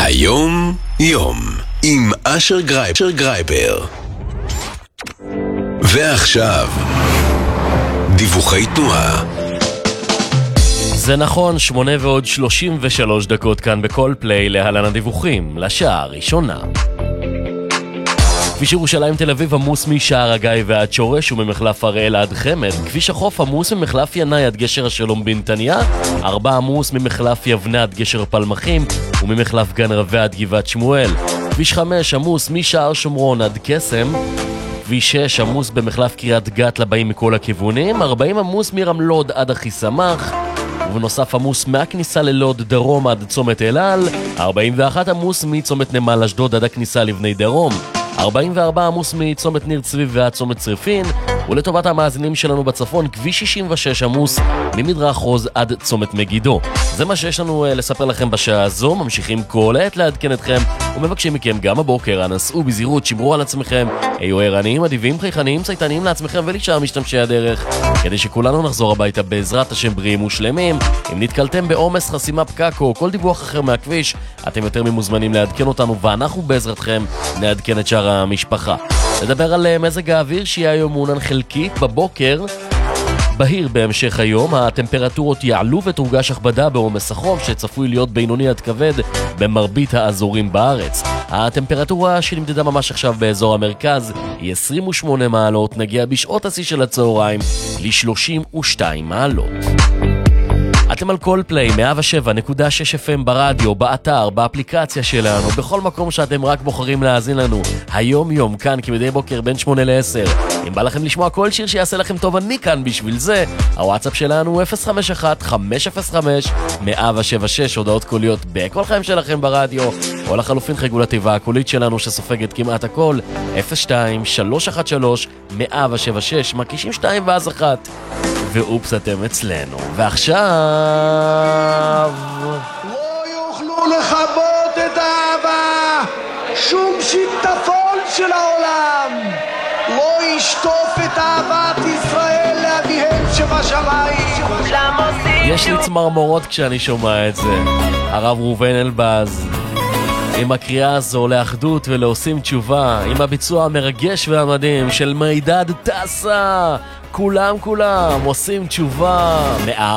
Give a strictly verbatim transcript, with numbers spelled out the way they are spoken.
היום יום עם אשר גרייב, אשר גרייבר. ועכשיו דיווחי תנועה. זה נכון, שמונה ועוד שלושים ושלוש דקות כאן בכל פליי. להלן הדיווחים לשעה הראשונה. כביש ירושלים תל אביב עמוס משער הגיא ועד שורש וממחלף הראל עד חמד. כביש החוף עמוס ממחלף ינאי עד גשר השלום בנתניה. ארבע עמוס ממחלף יבנה עד גשר פלמחים וממחלף גן רווה עד גבעת שמואל. כביש חמש עמוס משער שומרון עד קסם. כביש שש עמוס במחלף קריית גת לבאים מכל הכיוונים. ארבעים עמוס מרמלוד עד אחיסמך, ובנוסף עמוס מהכניסה ללוד דרום עד צומת אלעל. ארבעים ואחת עמוס מצומת נמל אשדוד עד הכניסה לבני דרום. ארבעים וארבע עמוס מצומת ניר צבי ועד צומת צריפין. ולטובת המאזינים שלנו בצפון, כביש שישים ושש עמוס ממדרך עוז עד צומת מגידו. זה מה שיש לנו לספר לכם בשעה הזו. ממשיכים כל עת לעדכן אתכם ומבקשים מכם גם הבוקר, הנסעו בזהירות, שמרו על עצמכם, היו ערניים, אדיבים, חייכניים, צייתניים לעצמכם ולשאר משתמשי הדרך, כדי שכולנו נחזור הביתה בעזרת השם בריאים ושלמים. אם נתקלתם בעומס, חסימה, פקק או כל דיווח אחר מהכביש, אתם יותר ממוזמנים לעדכן אותנו, ואנחנו בעזרתכם נעדכן את שאר המשפחה. נדבר על מזג האוויר שיהיה היום מעונן חלקית בבוקר, בהיר בהמשך היום. הטמפרטורות יעלו ותורגש הכבדה בעומס החום שצפוי להיות בינוני עד כבד במרבית האזורים בארץ. הטמפרטורה שנמדדה ממש עכשיו באזור המרכז היא עשרים ושמונה מעלות, נגיע בשעות השיא של הצהריים ל-שלושים ושתיים מעלות. אתם על כל פליי, מאה ושבע נקודה שש אף אם ברדיו, באתר, באפליקציה שלנו, בכל מקום שאתם רק בוחרים להאזין לנו. היום יום כאן כמדי בוקר בין שמונה לעשר. אם בא לכם לשמוע כל שיר שיעשה לכם טוב, אני כאן בשביל זה. הוואטסאפ שלנו אפס חמש אחת חמש אפס חמש מאה שבע שש, הודעות קוליות בכל חיים שלכם ברדיו, או לחלופין חייגו לתיבה הקולית שלנו שסופגת כמעט הכל, אפס שתיים שלוש אחת שלוש מאה שבע שש, מקישים שתיים ואז אחת. ואופס, אתם אצלנו. ועכשיו לא יוכלו לכבות את האהבה, שום שיטפון של העולם לא ישטוף את אהבת ישראל לאביהם שבשמיים. יש לי צמרמורות כשאני שומע את זה. הרב ראובן אלבז עם הקריאה הזו לאחדות ולעושים תשובה, עם הביצוע המרגש והמדהים של מידד טסה, כולם כולם עושים תשובה.